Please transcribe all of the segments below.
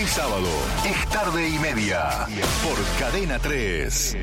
Es sábado, es tarde y media, por Cadena 3.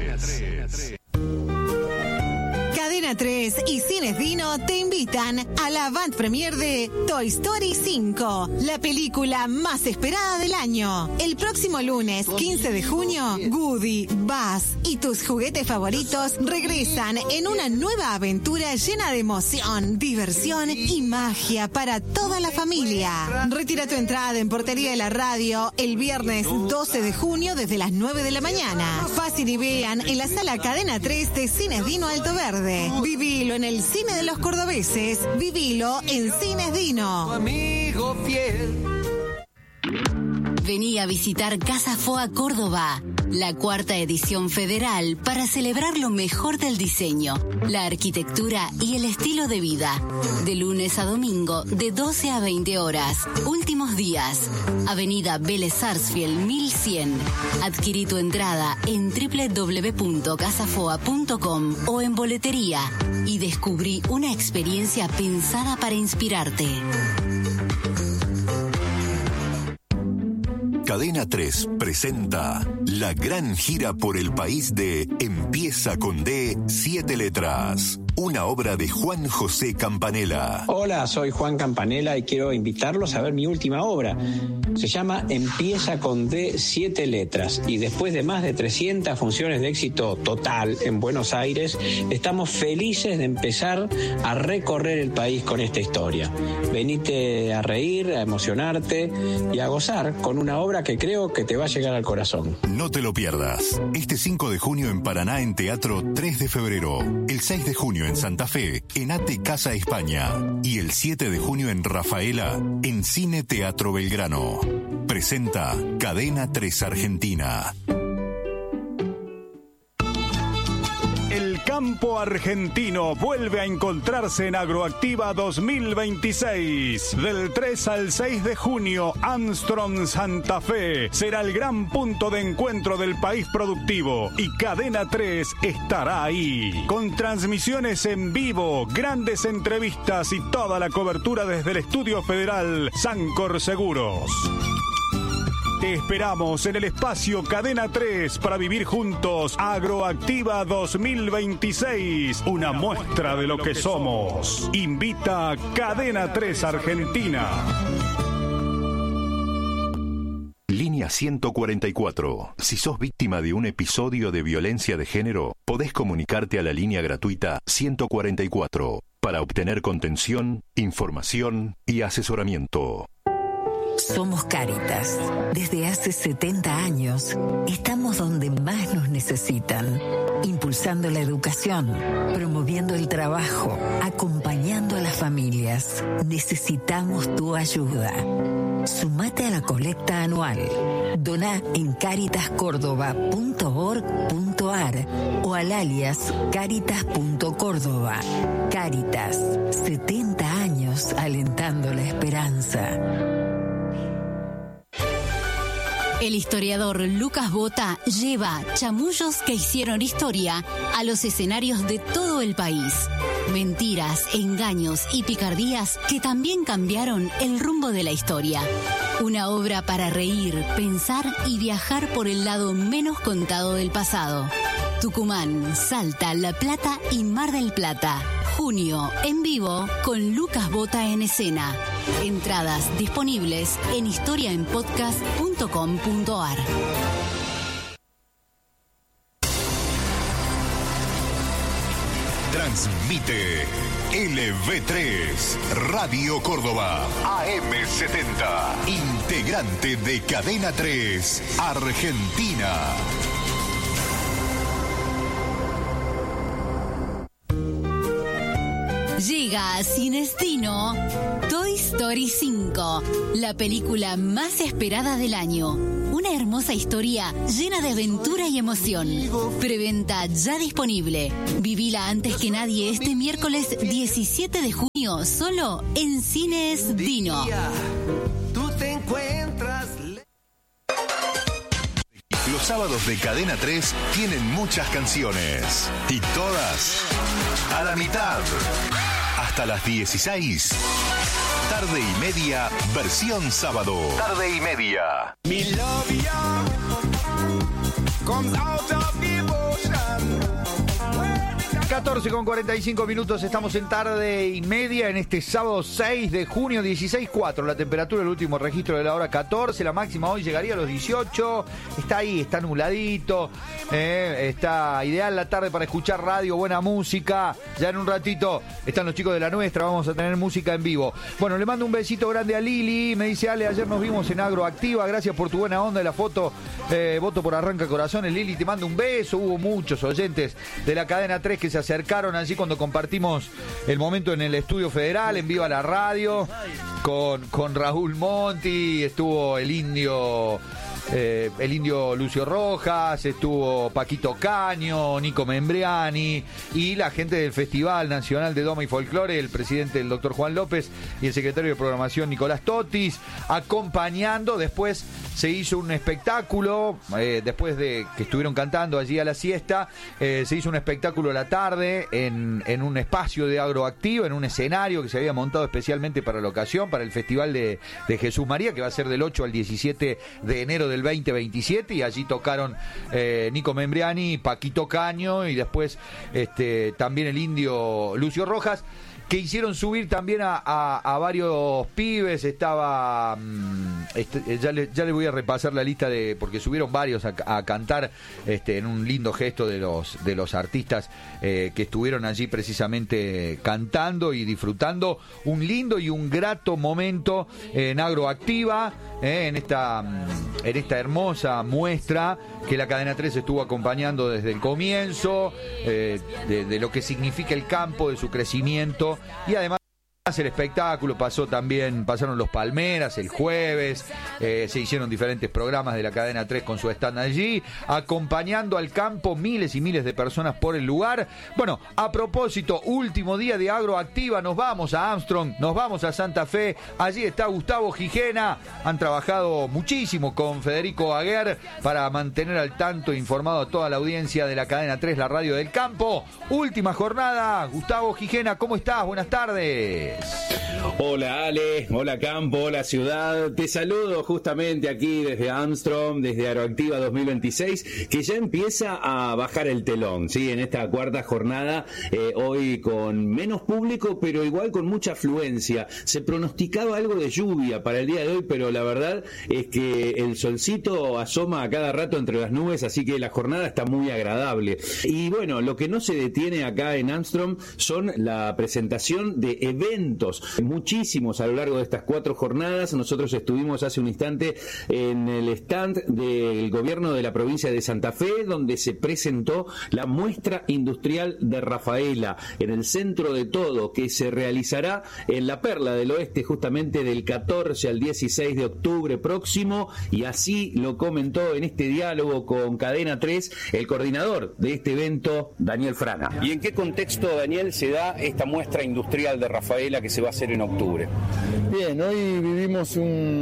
Cadena 3 y Cines Dino te invitan a la avant premiere de Toy Story 5, la película más esperada del año. El próximo lunes, 15 de junio, Woody, Buzz y tus juguetes favoritos regresan en una nueva aventura llena de emoción, diversión y magia para toda la familia. Retira tu entrada en Portería de la Radio el viernes 12 de junio desde las 9 de la mañana. Fácil y vean en la sala Cadena 3 de Cines Dino Alto Verde. Vivilo en el cine de los cordobeses. Vivilo en Cines Dino. Amigo fiel. Vení a visitar Casa Foa Córdoba, la 4ª edición federal para celebrar lo mejor del diseño, la arquitectura y el estilo de vida. De lunes a domingo, de 12 a 20 horas. Últimos días. Avenida Vélez Sarsfield 1100. Adquirí tu entrada en www.casafoa.com o en boletería y descubrí una experiencia pensada para inspirarte. Cadena 3 presenta la gran gira por el país de Empieza con D, 7 letras. Una obra de Juan José Campanella. Hola, soy Juan Campanella y quiero invitarlos a ver mi última obra. Se llama Empieza con D, 7 letras. Y después de más de 300 funciones de éxito total en Buenos Aires, estamos felices de empezar a recorrer el país con esta historia. Venite a reír, a emocionarte y a gozar con una obra que creo que te va a llegar al corazón. No te lo pierdas. Este 5 de junio en Paraná en Teatro 3 de febrero. El 6 de junio en Santa Fe, en ATE Casa España. Y el 7 de junio en Rafaela, en Cine Teatro Belgrano. Presenta Cadena 3 Argentina. El campo argentino vuelve a encontrarse en Agroactiva 2026. Del 3 al 6 de junio, Armstrong Santa Fe será el gran punto de encuentro del país productivo y Cadena 3 estará ahí. Con transmisiones en vivo, grandes entrevistas y toda la cobertura desde el Estudio Federal Sancor Seguros. Te esperamos en el espacio Cadena 3 para vivir juntos Agroactiva 2026, una muestra de lo que somos. Invita Cadena 3 Argentina. Línea 144. Si sos víctima de un episodio de violencia de género, podés comunicarte a la línea gratuita 144 para obtener contención, información y asesoramiento. Somos Cáritas. Desde hace 70 años estamos donde más nos necesitan, impulsando la educación, promoviendo el trabajo, acompañando a las familias. Necesitamos tu ayuda. Sumate a la colecta anual. Doná en caritascórdoba.org.ar o al alias caritas.córdoba. Cáritas, 70 años alentando la esperanza. El historiador Lucas Bota lleva chamullos que hicieron historia a los escenarios de todo el país. Mentiras, engaños y picardías que también cambiaron el rumbo de la historia. Una obra para reír, pensar y viajar por el lado menos contado del pasado. Tucumán, Salta, La Plata y Mar del Plata. Junio, en vivo, con Lucas Bota en escena. Entradas disponibles en historiaenpodcast.com.ar. Transmite LV3, Radio Córdoba, AM70, integrante de Cadena 3, Argentina. Llega a Cines Dino Toy Story 5, la película más esperada del año. Una hermosa historia llena de aventura y emoción. Preventa ya disponible. Vivila antes que nadie este miércoles 17 de junio, solo en Cines Dino. Tú te encuentras. Los sábados de Cadena 3 tienen muchas canciones. Y todas a la mitad. Hasta las 16. Tarde y media, versión sábado. Tarde y media. Me love you comes out of devotion. 14:45 estamos en Tarde y Media en este sábado 6 de junio, 16:04 la temperatura, el último registro de la hora 14, la máxima hoy llegaría a los 18, está ahí, está nubladito, está ideal la tarde para escuchar radio, buena música, ya en un ratito están los chicos de La Nuestra, vamos a tener música en vivo. Bueno, le mando un besito grande a Lili, me dice Ale, ayer nos vimos en Agroactiva, gracias por tu buena onda de la foto, voto por Arranca Corazones, Lili, te mando un beso, hubo muchos oyentes de la cadena 3 que se acercaron allí cuando compartimos el momento en el Estudio Federal, en Viva la Radio, con Raúl Monti, estuvo el indio Lucio Rojas, estuvo Paquito Caño, Nico Membriani y la gente del Festival Nacional de Doma y Folclore, el presidente, el doctor Juan López, y el secretario de Programación Nicolás Totis, acompañando. Después se hizo un espectáculo, después de que estuvieron cantando allí a la siesta, se hizo un espectáculo a la tarde en un espacio de Agroactiva, en un escenario que se había montado especialmente para la ocasión, para el Festival de Jesús María, que va a ser del 8 al 17 de enero del 2027, y allí tocaron Nico Membriani, Paquito Caño y después también el indio Lucio Rojas, que hicieron subir también a varios pibes. Estaba ya le voy a repasar la lista porque subieron varios a cantar en un lindo gesto de los artistas que estuvieron allí precisamente cantando y disfrutando un lindo y un grato momento en Agroactiva, en esta hermosa muestra que la Cadena 3 estuvo acompañando desde el comienzo, de lo que significa el campo, de su crecimiento, y además el espectáculo pasaron los Palmeras el jueves, se hicieron diferentes programas de la Cadena 3 con su stand allí, acompañando al campo, miles y miles de personas por el lugar. Bueno, a propósito, último día de Agroactiva, nos vamos a Armstrong, nos vamos a Santa Fe, allí está Gustavo Gijena, han trabajado muchísimo con Federico Aguer para mantener al tanto, informado a toda la audiencia de la Cadena 3, la radio del campo. Última jornada, Gustavo Gijena, ¿cómo estás? Buenas tardes. Hola Ale, hola campo, hola ciudad, te saludo justamente aquí desde Armstrong, desde Agroactiva 2026, que ya empieza a bajar el telón, ¿sí? En esta cuarta jornada, hoy con menos público, pero igual con mucha afluencia. Se pronosticaba algo de lluvia para el día de hoy, pero la verdad es que el solcito asoma a cada rato entre las nubes, así que la jornada está muy agradable. Y bueno, lo que no se detiene acá en Armstrong son la presentación de eventos, muchísimos a lo largo de estas 4 jornadas. Nosotros estuvimos hace un instante en el stand del gobierno de la provincia de Santa Fe, donde se presentó la muestra industrial de Rafaela, en el centro de todo, que se realizará en la Perla del Oeste justamente del 14 al 16 de octubre próximo, y así lo comentó en este diálogo con Cadena 3 el coordinador de este evento, Daniel Frana. ¿Y en qué contexto, Daniel, se da esta muestra industrial de Rafaela que se va a hacer en octubre? Bien, hoy vivimos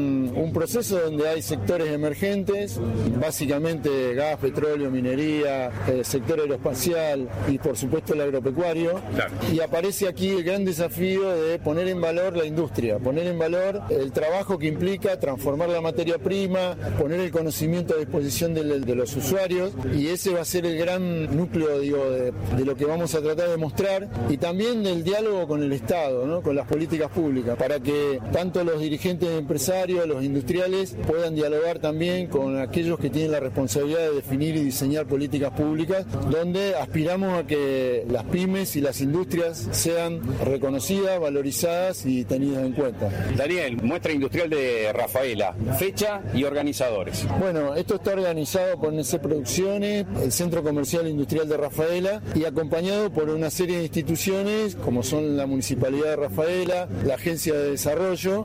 un proceso donde hay sectores emergentes, básicamente gas, petróleo, minería, sector aeroespacial y por supuesto el agropecuario. Claro. Y aparece aquí el gran desafío de poner en valor la industria, poner en valor el trabajo que implica transformar la materia prima, poner el conocimiento a disposición de los usuarios, y ese va a ser el gran núcleo, de lo que vamos a tratar de mostrar, y también del diálogo con el Estado, ¿no? Con las políticas públicas, para que tanto los dirigentes empresarios, los industriales, puedan dialogar también con aquellos que tienen la responsabilidad de definir y diseñar políticas públicas, donde aspiramos a que las pymes y las industrias sean reconocidas, valorizadas y tenidas en cuenta. Daniel, muestra industrial de Rafaela, fecha y organizadores. Bueno, esto está organizado por NC Producciones, el Centro Comercial Industrial de Rafaela, y acompañado por una serie de instituciones como son la Municipalidad de Rafaela, la Agencia de Desarrollo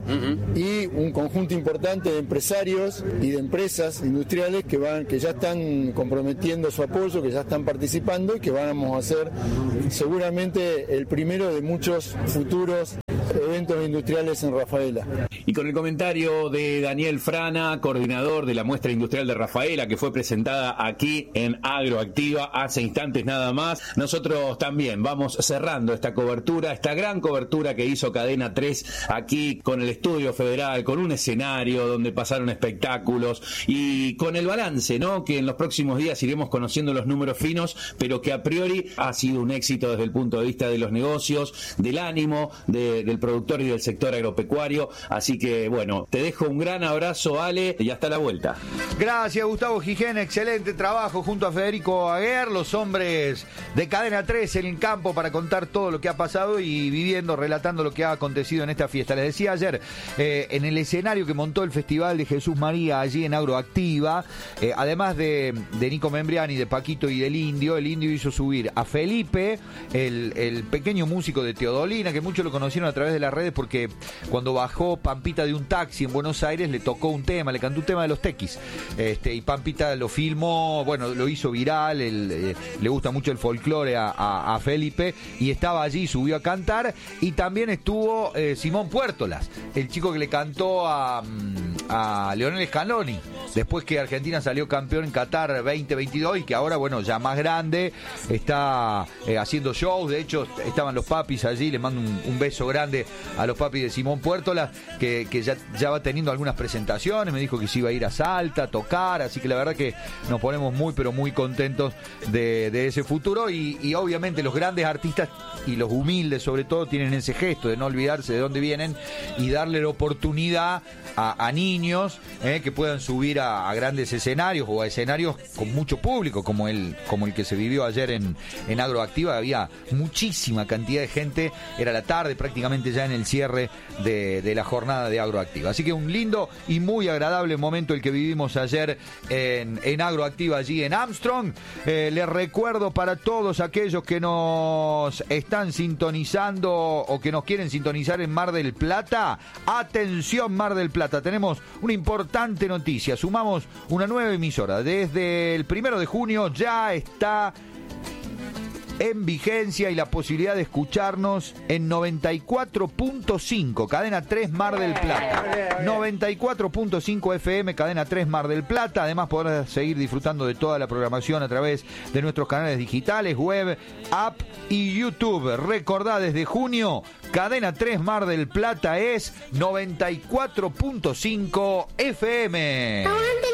y un conjunto importante de empresarios y de empresas industriales que ya están comprometiendo su apoyo, que ya están participando y que vamos a ser seguramente el primero de muchos futuros eventos industriales en Rafaela. Y con el comentario de Daniel Frana, coordinador de la muestra industrial de Rafaela, que fue presentada aquí en Agroactiva hace instantes nada más, nosotros también vamos cerrando esta cobertura, esta gran cobertura que hizo Cadena 3 aquí con el Estudio Federal, con un escenario donde pasaron espectáculos y con el balance, ¿no? Que en los próximos días iremos conociendo los números finos, pero que a priori ha sido un éxito desde el punto de vista de los negocios, del ánimo del productor y del sector agropecuario. Así que bueno, te dejo un gran abrazo, Ale, y hasta la vuelta. Gracias, Gustavo Gijena, excelente trabajo junto a Federico Aguer, los hombres de Cadena 3 en el campo para contar todo lo que ha pasado y viviendo, relatando lo que ha acontecido en esta fiesta. Les decía ayer, en el escenario que montó el Festival de Jesús María allí en Agroactiva, además de Nico Membriani, de Paquito y del Indio, el Indio hizo subir a Felipe, el pequeño músico de Teodolina, que muchos lo conocieron a través de las redes porque cuando bajó Pampita de un taxi en Buenos Aires le tocó un tema, le cantó un tema de los Tequis, y Pampita lo filmó, bueno, lo hizo viral, le gusta mucho el folclore a Felipe y estaba allí, subió a cantar, y también estuvo Simón Puertolas, el chico que le cantó a Leonel Scaloni después que Argentina salió campeón en Qatar 2022 y que ahora, bueno, ya más grande, está haciendo shows. De hecho, estaban los papis allí, les mando un beso grande a los papis de Simón Puertolas, que ya va teniendo algunas presentaciones, me dijo que se iba a ir a Salta a tocar, así que la verdad que nos ponemos muy, pero muy contentos de ese futuro y obviamente los grandes artistas y los humildes sobre todo tienen ese gesto de no olvidarse de dónde vienen y darle la oportunidad a niños que puedan subir a grandes escenarios o a escenarios con mucho público como el que se vivió ayer en Agroactiva. Había muchísima cantidad de gente, era la tarde prácticamente ya en el cierre de la jornada de Agroactiva, así que un lindo y muy agradable momento el que vivimos ayer en Agroactiva allí en Armstrong. Les recuerdo para todos aquellos que nos están sintonizando o que nos quieren sintonizar en Mar del Plata, atención Mar del Plata, tenemos una importante noticia, sumamos una nueva emisora, desde el 1 de junio ya está en vigencia y la posibilidad de escucharnos en 94.5 Cadena 3 Mar del Plata, 94.5 FM Cadena 3 Mar del Plata. Además podrás seguir disfrutando de toda la programación a través de nuestros canales digitales, web, app y YouTube. Recordá, desde junio Cadena 3 Mar del Plata es 94.5 FM.